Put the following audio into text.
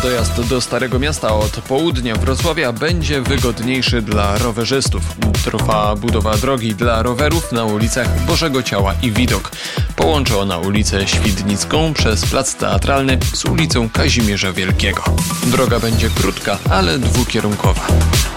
dojazd do Starego Miasta od południa Wrocławia będzie wygodniejszy dla rowerzystów. Trwa budowa drogi dla rowerów na ulicach Bożego Ciała i Widok. Połączy ona ulicę Świdnicką przez Plac Teatralny z ulicą Kazimierza Wielkiego. Droga będzie krótka, ale dwukierunkowa.